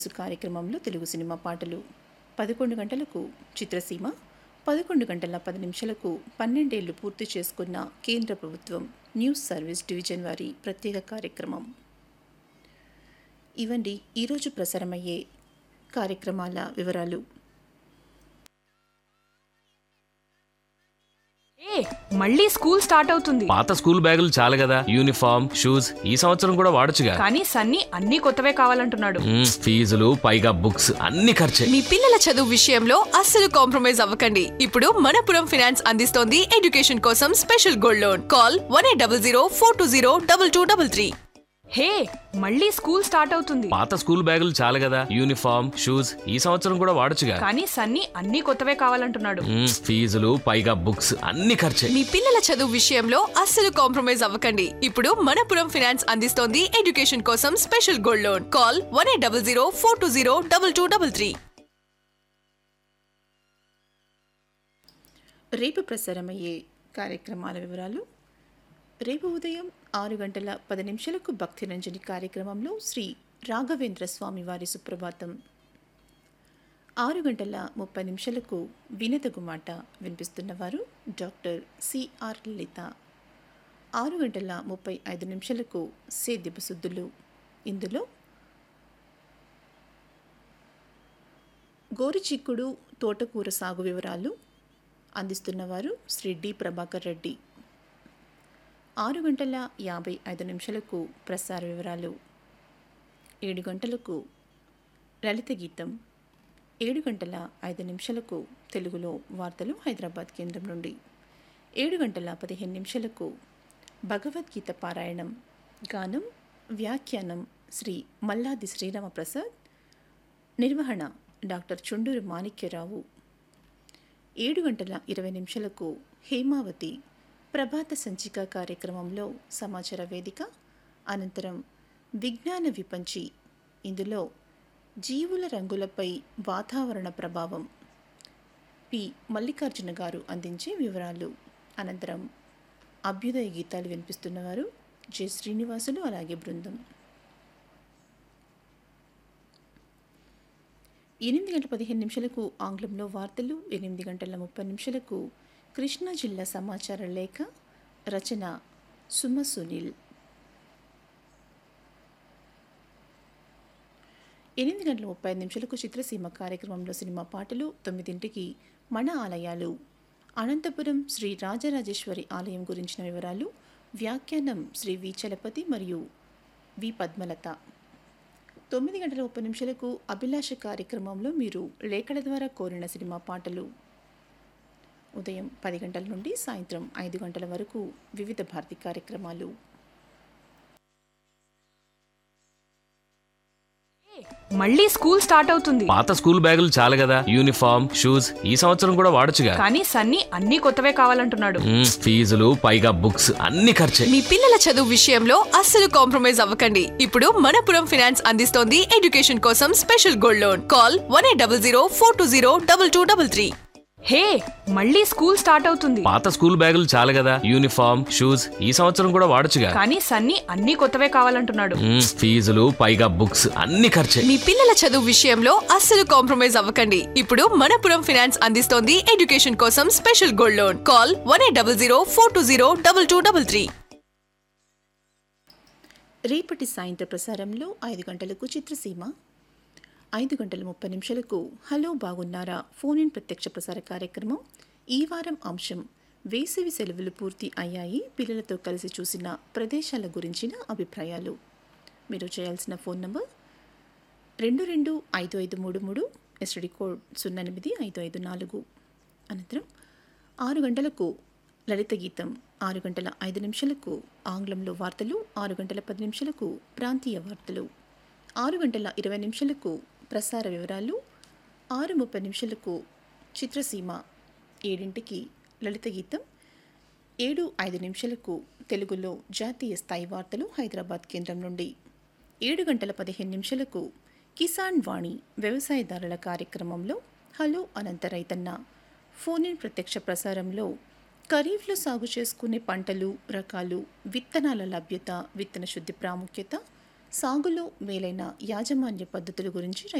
కార్యక్రమంలో తెలుగు సినిమా పాటలు 11 గంటలకు చిత్రసీమ, 11 గంటల 10 నిమిషాలకు 12 ఏళ్లు పూర్తి చేసుకున్న కేంద్ర ప్రభుత్వం న్యూస్ సర్వీస్ డివిజన్ వారి ప్రత్యేక కార్యక్రమం. ఇవండి ఈరోజు ప్రసారమయ్యే కార్యక్రమాల వివరాలు. మళ్ళీ స్కూల్ స్టార్ట్ అవుతుంది. పాత స్కూల్ బ్యాగులు చాలు కదా, యూనిఫామ్, షూస్ ఈ సంవత్సరం కూడా వాడొచ్చుగా. కానీ సన్నీ అన్ని కొత్తవే కావాలంటున్నాడు. ఫీజులు పైగా బుక్స్ అన్ని ఖర్చే. మీ పిల్లల చదువు విషయంలో అస్సలు కాంప్రమైజ్ అవ్వకండి. ఇప్పుడు మనపురం ఫైనాన్స్ అందిస్తోంది ఎడ్యుకేషన్ కోసం స్పెషల్ గోల్డ్ లోన్. కాల్ 1800 420 2233. హే, మళ్ళీ స్కూల్ స్టార్ట్ అవుతుంది. పాత స్కూల్ బ్యాగులు చాలు కదా, యూనిఫామ్, షూస్ ఈ సంవత్సరం కూడా వాడొచ్చుగా. కానీ సన్నీ అన్ని కొత్తవే కావాలంటున్నాడు. ఫీజులు పైగా బుక్స్ అన్ని ఖర్చే. మీ పిల్లల చదువు విషయంలో అస్సలు కాంప్రమైజ్ అవ్వకండి. ఇప్పుడు మనపురం ఫైనాన్స్ అందిస్తోంది ఎడ్యుకేషన్ కోసం స్పెషల్ గోల్డ్ లోన్. కాల్ 1800 420 2233. రేపు ప్రసారమయ్యే కార్యక్రమాల వివరాలు. రేపు ఉదయం 6 గంటల 10 నిమిషాలకు భక్తి రంజని కార్యక్రమంలో శ్రీ రాఘవేంద్ర స్వామి వారి సుప్రభాతం, 6 గంటల 30 నిమిషాలకు వినదగు మాట వినిపిస్తున్నవారు డాక్టర్ సిఆర్ లలిత, 6 గంటల 35 నిమిషాలకు సేద్యపు సుద్దులు. ఇందులో గోరుచిక్కుడు తోటకూర సాగు వివరాలు అందిస్తున్నవారు శ్రీ డి ప్రభాకర్ రెడ్డి, 6 గంటల 55 నిమిషాలకు ప్రసార వివరాలు. 7 గంటలకు లలిత గీతం, 7 గంటల 5 నిమిషాలకు తెలుగులో వార్తలు హైదరాబాద్ కేంద్రం నుండి, 7 గంటల 15 నిమిషాలకు భగవద్గీత పారాయణం, గానం వ్యాఖ్యానం శ్రీ మల్లాది శ్రీరామప్రసాద్, నిర్వహణ డాక్టర్ చుండూరు మాణిక్యరావు. 7 గంటల 20 నిమిషాలకు హేమావతి ప్రభాత సంచిక కార్యక్రమంలో సమాచార వేదిక, అనంతరం విజ్ఞాన విపంచి, ఇందులో జీవుల రంగులపై వాతావరణ ప్రభావం, పి మల్లికార్జున గారు అందించే వివరాలు. అనంతరం అభ్యుదయ గీతాలు వినిపిస్తున్నవారు జె శ్రీనివాసులు అలాగే బృందం. 8 గంటల 15 నిమిషాలకు ఆంగ్లంలో వార్తలు, 8 గంటల 30 నిమిషాలకు కృష్ణా జిల్లా సమాచార లేఖ, రచన సుమ సునీల్. 8 గంటల 35 నిమిషాలకు చిత్రసీమ కార్యక్రమంలో సినిమా పాటలు, 9ంటికి మన ఆలయాలు, అనంతపురం శ్రీ రాజరాజేశ్వరి ఆలయం గురించిన వివరాలు, వ్యాఖ్యానం శ్రీ వి చలపతి మరియు వి పద్మలత. 9 గంటల 30 నిమిషాలకు అభిలాష కార్యక్రమంలో మీరు లేఖల ద్వారా కోరిన సినిమా పాటలు. ఉదయం 10 గంటల నుండి సాయంత్రం 5 గంటల వరకు వివిధ భారతి కార్యక్రమాలు. మళ్ళీ స్కూల్ స్టార్ట్ అవుతుంది. పాత స్కూల్ బ్యాగులు చాలు కదా, యూనిఫామ్, షూస్ ఈ సంవత్సరం కూడా వాడొచ్చుగా. కానీ సన్నీ అన్ని కొత్తవే కావాలంటున్నాడు. ఫీజులు పైగా బుక్స్ అన్ని ఖర్చే. మీ పిల్లల చదువు విషయంలో అస్సలు కాంప్రమైజ్ అవ్వకండి. ఇప్పుడు మనపురం ఫైనాన్స్ అందిస్తోంది ఎడ్యుకేషన్ కోసం స్పెషల్ గోల్డ్ లోన్. కాల్ 1800 420 2233. హే, మళ్ళీ స్కూల్ స్టార్ట్ అవుతుంది. పాత స్కూల్ బ్యాగులు చాలు కదా, యూనిఫామ్, షూస్ ఈ సంవత్సరం కూడా వాడొచ్చుగా. కానీ సన్నీ అన్ని కొత్తవే కావాలంటున్నాడు. ఫీజులు పైగా బుక్స్ అన్ని ఖర్చే. మీ పిల్లల చదువు విషయంలో అస్సలు కాంప్రమైజ్ అవ్వకండి. ఇప్పుడు మనపురం ఫైనాన్స్ అందిస్తోంది ఎడ్యుకేషన్ కోసం స్పెషల్ గోల్డ్ లోన్. కాల్ 1800 420 2233. రేపటి సాయంత్ర ప్రసారంలో 5 గంటలకు చిత్రసీమ, 5 గంటల 30 నిమిషాలకు హలో బాగున్నారా ఫోన్ ఇన్ ప్రత్యక్ష ప్రసార కార్యక్రమం. ఈ వారం అంశం వేసవి సెలవులు పూర్తి అయ్యాయి, పిల్లలతో కలిసి చూసిన ప్రదేశాల గురించిన అభిప్రాయాలు. మీరు చేయాల్సిన ఫోన్ నంబర్ 225533, ఎస్టీడీ కోడ్ 08554. అనంతరం 6 గంటలకు లలిత గీతం, 6 గంటల 5 నిమిషాలకు ఆంగ్లంలో వార్తలు, 6 గంటల 10 నిమిషాలకు ప్రాంతీయ వార్తలు, 6 గంటల 20 నిమిషాలకు ప్రసార వివరాలు, 6:30 నిమిషాలకు చిత్రసీమ, 7ంటికి లలిత గీతం, 7:05 నిమిషాలకు తెలుగులో జాతీయ స్థాయి వార్తలు హైదరాబాద్ కేంద్రం నుండి, 7 గంటల 15 నిమిషాలకు కిసాన్ వాణి వ్యవసాయదారుల కార్యక్రమంలో హలో అనంత రైతన్న ఫోన్ ఇన్ ప్రత్యక్ష ప్రసారంలో ఖరీఫ్లో సాగు చేసుకునే పంటలు, రకాలు, విత్తనాల లభ్యత, విత్తన శుద్ధి ప్రాముఖ్యత, సాగులో మేలైన యాజమాన్య పద్ధతుల గురించి